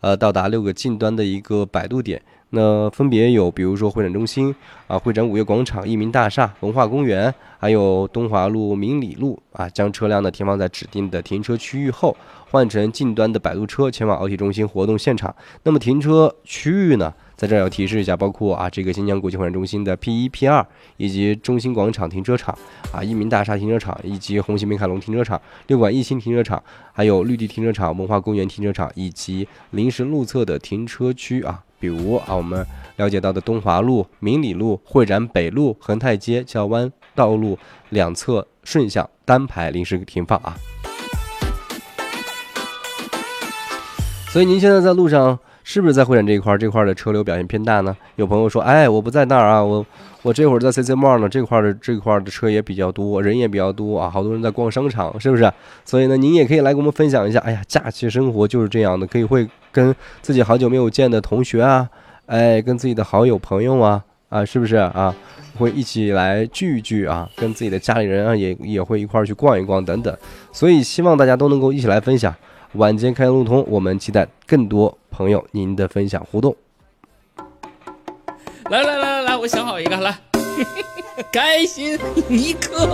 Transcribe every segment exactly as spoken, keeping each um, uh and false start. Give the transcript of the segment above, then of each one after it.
呃，到达六个近端的一个摆渡点。那分别有，比如说会展中心啊、会展五月广场、益民大厦、文化公园，还有东华路、明理路啊，将车辆呢停放在指定的停车区域后，换成近端的摆渡车前往奥体中心活动现场。那么停车区域呢，在这儿要提示一下，包括啊这个新疆国际会展中心的 P 一、P 二，以及中心广场停车场啊、益民大厦停车场，以及红旗美凯龙停车场、六馆一新停车场，还有绿地停车场、文化公园停车场，以及临时路侧的停车区啊。比如啊，我们了解到的东华路、明理路、会展北路、恒泰街、教湾道路两侧顺向单排临时停放啊。所以您现在在路上是不是在会展这一块这块的车流表现偏大呢？有朋友说，哎，我不在那儿啊，我我这会儿在 C C Mall 呢，这块的这块的车也比较多，人也比较多啊，好多人在逛商场，是不是？所以呢，您也可以来跟我们分享一下，哎呀，假期生活就是这样的，可以会跟自己好久没有见的同学啊，哎，跟自己的好友朋友啊，啊，是不是啊？会一起来聚一聚啊，跟自己的家里人啊，也也会一块儿去逛一逛等等。所以希望大家都能够一起来分享。晚间开路通，我们期待更多朋友您的分享互动。 来来来来来，我想好一个，来，开心一刻。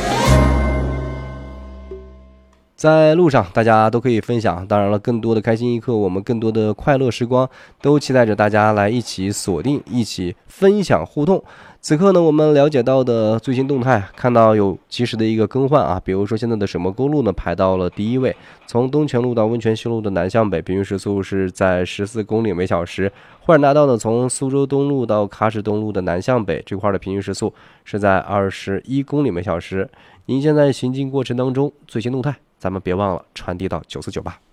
在路上，大家都可以分享。当然了，更多的开心一刻，我们更多的快乐时光，都期待着大家来一起锁定，一起分享互动。此刻呢，我们了解到的最新动态，看到有及时的一个更换啊，比如说现在的水墨沟路呢排到了第一位，从东泉路到温泉西路的南向北，平均时速是在十四公里每小时。会展大道呢，从苏州东路到喀什东路的南向北这块的平均时速是在二十一公里每小时。您现在行进过程当中最新动态，咱们别忘了传递到九四九八。